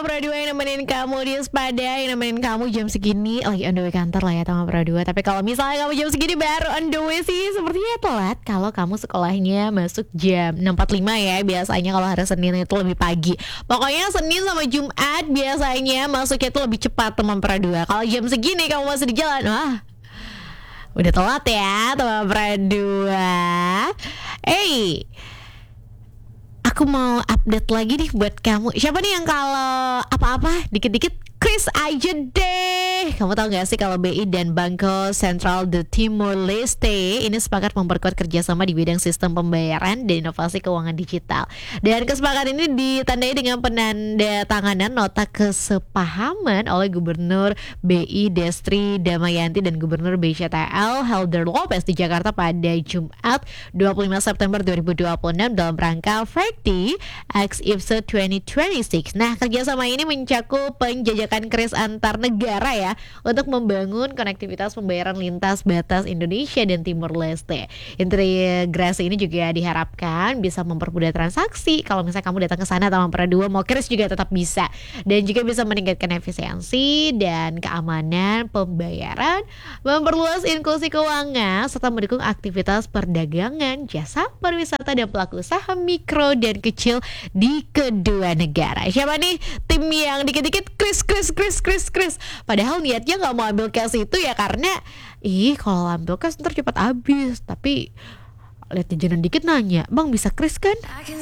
Pradua yang nemenin kamu di Sepada, yang nemenin kamu jam segini lagi on the way kantor lah ya Tama Pradua. Tapi kalau misalnya kamu jam segini baru on the way sih sepertinya telat. Kalau kamu sekolahnya masuk jam 6.45 ya. Biasanya kalau hari Senin itu lebih pagi. Pokoknya Senin sama Jumat biasanya masuknya itu lebih cepat Tama Pradua. Kalau jam segini kamu masih di jalan, wah udah telat ya Tama Pradua. Aku mau update lagi nih buat kamu. Siapa nih yang kalau apa-apa dikit-dikit Chris aja deh. Kamu tahu gak sih kalau BI dan Banco Central de Timor Leste ini sepakat memperkuat kerjasama di bidang sistem pembayaran dan inovasi keuangan digital. Dan kesepakatan ini ditandai dengan penandatanganan nota kesepahaman oleh Gubernur BI Destri Damayanti dan Gubernur BCTL Helder Lopez di Jakarta pada Jumat 25 September 2026 dalam rangka FACTI X IPSA 2026. Nah, kerjasama ini mencakup penjajakan kris antar negara ya untuk membangun konektivitas pembayaran lintas batas Indonesia dan Timor Leste. Integrasi ini juga diharapkan bisa mempermudah transaksi. Kalau misalnya kamu datang ke sana Tama Pradua mau kris juga tetap bisa, dan juga bisa meningkatkan efisiensi dan keamanan pembayaran, memperluas inklusi keuangan serta mendukung aktivitas perdagangan, jasa, pariwisata dan pelaku usaha mikro dan kecil di kedua negara. Siapa nih tim yang dikit-dikit kris. Padahal niatnya nggak mau ambil cash itu ya karena kalau ambil cash ntar cepat habis. Tapi lihat jajanan dikit nanya, bang bisa kris kan?